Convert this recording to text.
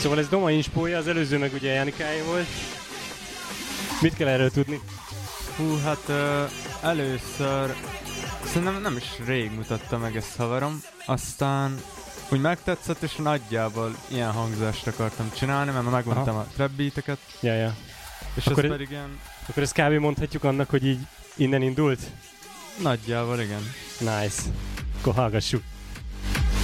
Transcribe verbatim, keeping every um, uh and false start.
Szóval ez Doma inspója, az előző meg ugye Janikáé volt. Mit kell erről tudni? Hú, hát uh, először szerintem nem is rég mutatta meg ezt haverom, aztán úgy megtetszett, és nagyjából ilyen hangzást akartam csinálni, mert már megmondtam a trap beateket. Ja, ja. És akkor ez ez, pedig ilyen... Akkor ezt kb. Mondhatjuk annak, hogy így innen indult? Nagyjából, igen. Nice. Akkor hallgassuk.